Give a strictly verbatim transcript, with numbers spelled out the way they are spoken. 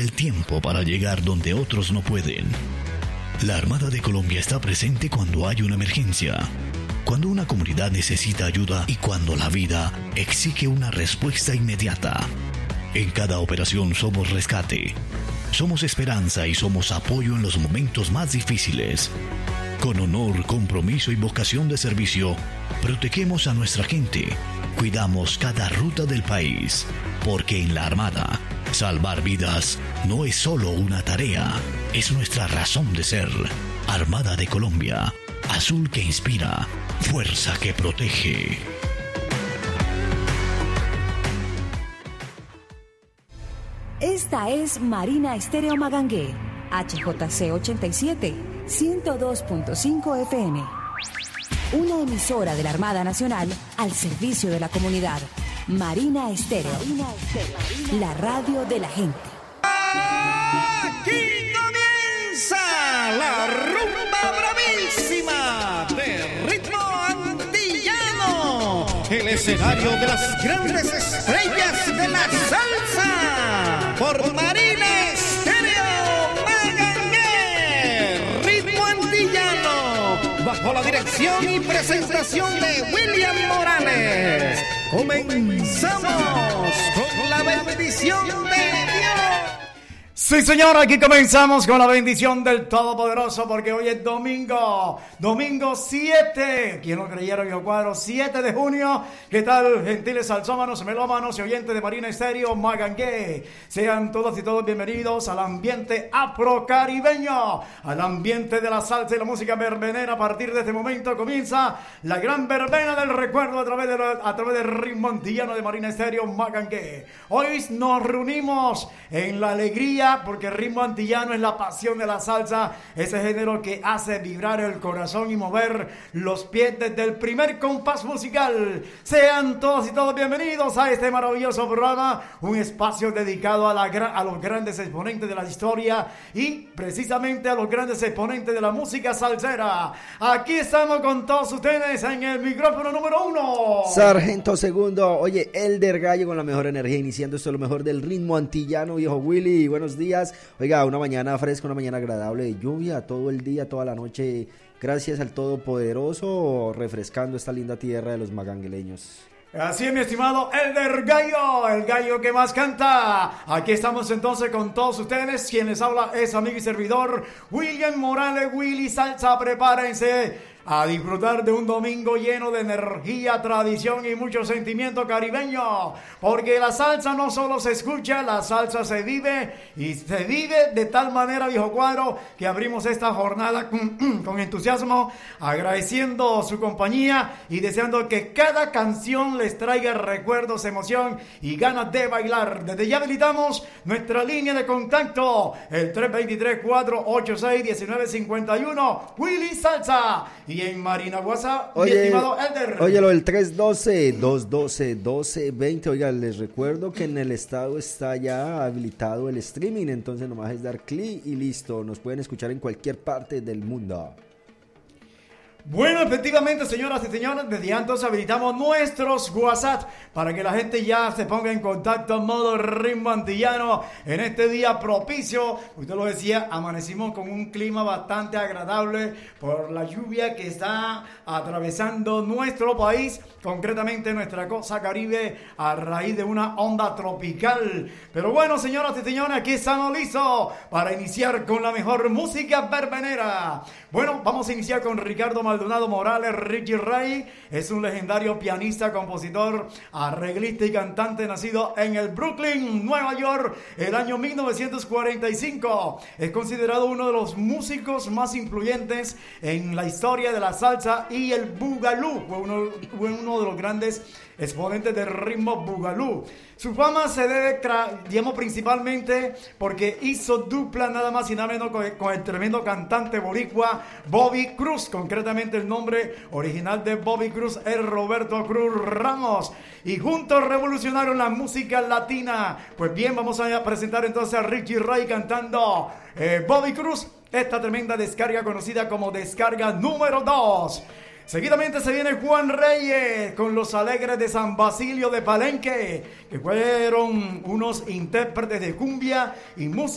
el tiempo para llegar donde otros no pueden. La Armada de Colombia está presente cuando hay una emergencia, cuando una comunidad necesita ayuda y cuando la vida exige una respuesta inmediata. En cada operación somos rescate, somos esperanza y somos apoyo en los momentos más difíciles. Con honor, compromiso y vocación de servicio, protegemos a nuestra gente, cuidamos cada ruta del país, porque en la Armada, salvar vidas no es solo una tarea, es nuestra razón de ser. Armada de Colombia, azul que inspira, fuerza que protege. Esta es Marina Estéreo Magangué, H J C ochenta y siete, ciento dos punto cinco F M. Una emisora de la Armada Nacional al servicio de la comunidad. Marina Estéreo, Marina Estéreo, la radio de la gente. Aquí comienza la rumba bravísima de ritmo antillano, el escenario de las grandes estrellas de la salsa, por Marina Estéreo Magangué, ritmo antillano, bajo la dirección y presentación de William Morales. Comenzamos con la bendición de Dios. Sí, señor, aquí comenzamos con la bendición del Todopoderoso, porque hoy es domingo, domingo siete, quien lo creyera, viejo cuadro, siete de junio. ¿Qué tal, gentiles salsómanos, melómanos y oyentes de Marina Estéreo Magangué? Sean todos y todos bienvenidos al ambiente afrocaribeño, al ambiente de la salsa y la música verbenera. A partir de este momento comienza la gran verbena del recuerdo a través, de la, a través del ritmo antillano de Marina Estéreo Magangué. Hoy nos reunimos en la alegría, porque el ritmo antillano es la pasión de la salsa, ese género que hace vibrar el corazón y mover los pies desde el primer compás musical. Sean todos y todos bienvenidos a este maravilloso programa, un espacio dedicado a, la, a los grandes exponentes de la historia y precisamente a los grandes exponentes de la música salsera. Aquí estamos con todos ustedes en el micrófono número uno. Sargento Segundo, oye, Elder Gallo con la mejor energía, iniciando esto lo mejor del ritmo antillano, viejo Willy, buenos días. Oiga, una mañana fresca, una mañana agradable de lluvia, todo el día, toda la noche, gracias al Todopoderoso, refrescando esta linda tierra de los magangueleños. Así es, mi estimado Elder Gallo, el gallo que más canta. Aquí estamos entonces con todos ustedes. Quien les habla es amigo y servidor William Morales, Willy Salsa. Prepárense a disfrutar de un domingo lleno de energía, tradición y mucho sentimiento caribeño, porque la salsa no solo se escucha, la salsa se vive, y se vive de tal manera, viejo cuadro, que abrimos esta jornada con, con entusiasmo, agradeciendo su compañía y deseando que cada canción les traiga recuerdos, emoción y ganas de bailar. Desde ya habilitamos nuestra línea de contacto, el tres dos tres, cuatro ocho seis, uno nueve cinco uno, Willy Salsa. Y en Marina WhatsApp, oye, mi estimado Elder. Oye, lo del tres uno dos, dos uno dos, uno dos dos cero. Oiga, les recuerdo que en el estado está ya habilitado el streaming, entonces nomás es dar clic y listo. Nos pueden escuchar en cualquier parte del mundo. Bueno, efectivamente, señoras y señores, desde ya entonces habilitamos nuestros WhatsApp para que la gente ya se ponga en contacto en modo ritmo antillano en este día propicio. Usted lo decía, amanecimos con un clima bastante agradable por la lluvia que está atravesando nuestro país, concretamente nuestra costa caribe, a raíz de una onda tropical. Pero bueno, señoras y señores, aquí estamos listos para iniciar con la mejor música verbenera. Bueno, vamos a iniciar con Ricardo Maldonado Morales. Ricky Ray es un legendario pianista, compositor, arreglista y cantante nacido en el Brooklyn, Nueva York, el año mil novecientos cuarenta y cinco. Es considerado uno de los músicos más influyentes en la historia de la salsa y el boogaloo. Fue uno, fue uno de los grandes exponentes del ritmo boogaloo. Su fama se debe, digamos, principalmente porque hizo dupla nada más y nada menos con, con el tremendo cantante boricua Bobby Cruz. Concretamente el nombre original de Bobby Cruz es Roberto Cruz Ramos. Y juntos revolucionaron la música latina. Pues bien, vamos a presentar entonces a Ricky Ray cantando eh, Bobby Cruz, esta tremenda descarga conocida como descarga número dos. Seguidamente se viene Juan Reyes con los Alegres de San Basilio de Palenque, que fueron unos intérpretes de cumbia y música